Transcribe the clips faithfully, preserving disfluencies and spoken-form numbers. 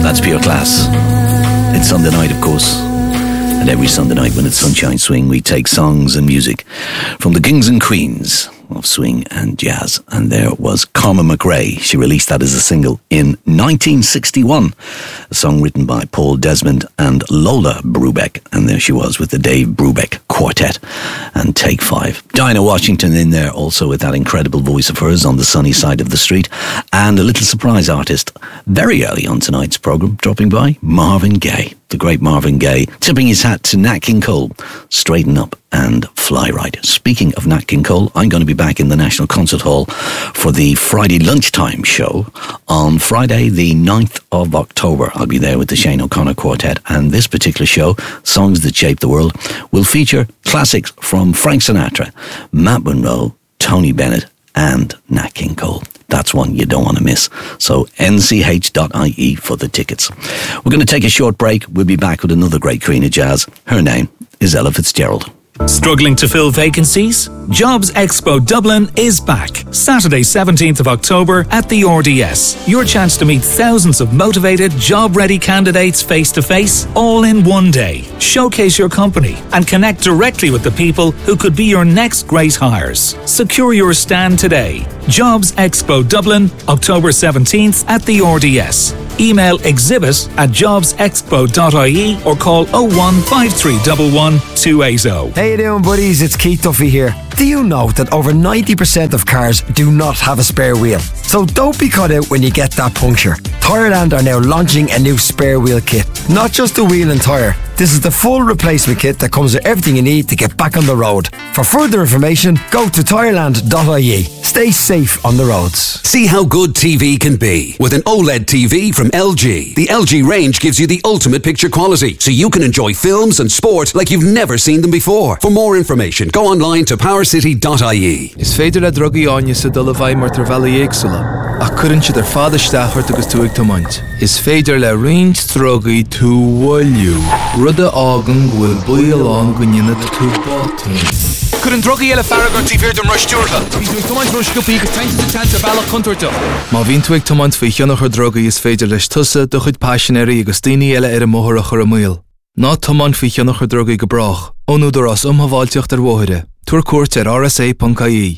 That's pure class. It's Sunday night, of course. And every Sunday night when it's Sunshine Swing, we take songs and music from the kings and queens of swing and jazz. And there was Carmen McRae. She released that as a single in nineteen sixty-one. A song written by Paul Desmond and Lola Brubeck. And there she was with the Dave Brubeck Quartet and Take Five. Dinah Washington in there also with that incredible voice of hers on the sunny side of the street. And a little surprise artist very early on tonight's programme, dropping by, Marvin Gaye. The great Marvin Gaye, tipping his hat to Nat King Cole. Straighten up and fly right. Speaking of Nat King Cole, I'm going to be back in the National Concert Hall for the Friday lunchtime show on Friday the ninth of October. I'll be there with the Shane O'Connor Quartet, and this particular show, Songs That Shape the World, will feature classics from Frank Sinatra, Matt Monro, Tony Bennett and Nat King Cole. That's one you don't want to miss. So N C H dot I E for the tickets. We're going to take a short break. We'll be back with another great queen of jazz. Her name is Ella Fitzgerald. Struggling to fill vacancies? Jobs Expo Dublin is back. Saturday seventeenth of October at the R D S. Your chance to meet thousands of motivated, job-ready candidates face to face, all in one day. Showcase your company and connect directly with the people who could be your next great hires. Secure your stand today. Jobs Expo Dublin, October seventeenth at the R D S. Email exhibit at jobs expo dot I E or call oh one five three one one two eight oh. How you doing, buddies? It's Keith Duffy here. Do you know that over ninety percent of cars do not have a spare wheel? So don't be caught out when you get that puncture. Tyreland are now launching a new spare wheel kit. Not just a wheel and tyre. This is the full replacement kit that comes with everything you need to get back on the road. For further information, go to tyreland dot I E. Stay safe on the roads. See how good T V can be with an OLED T V from L G. The L G range gives you the ultimate picture quality, so you can enjoy films and sport like you've never seen them before. For more information, go online to power city dot I E. Is féidir le drogaí áine sa dul a bhaid mar tar bheala éagsúla, ach cuireann siad ar fada isteachart agus tú ag tomaint. Is féidir le roinnt drogaí tú bhfuilliú. Rud a ágan bhfuil buíoll an go nionad tú bátain. Cuireann drogaí eile farragar tí bhír don ruistíortha. Bhí tú ag tomaint ruisciúpaí agus tainte sa teanta bailach contoirta. Má bhíonn tú ag tomaint faoi cheannach ar drogaí is féidir leis tusa do chuid passionéirí agus daoine eile ar a móthar a chur a míl. Ná tomaint faoi cheannach ar drogaí go brach, ónúdar as umhaváilteocht ar mhóthire. Tuair cuairt ar r s a dot I E.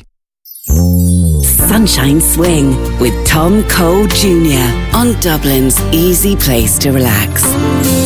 Sunshine Swing with Tom Cole Junior on Dublin's easy place to relax.